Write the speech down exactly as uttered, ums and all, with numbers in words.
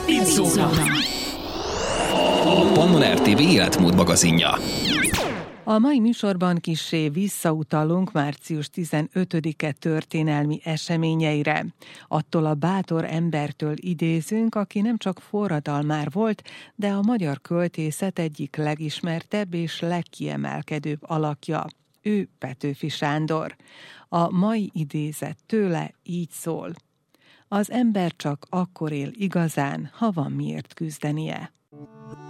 Pizzóra. Pannon er té vé életmód magazinja. A mai műsorban kissé visszautalunk március tizenötödike történelmi eseményeire. Attól a bátor embertől idézünk, aki nem csak forradalmár volt, de a magyar költészet egyik legismertebb és legkiemelkedőbb alakja. Ő Petőfi Sándor. A mai idézet tőle így szól: az ember csak akkor él igazán, ha van miért küzdenie.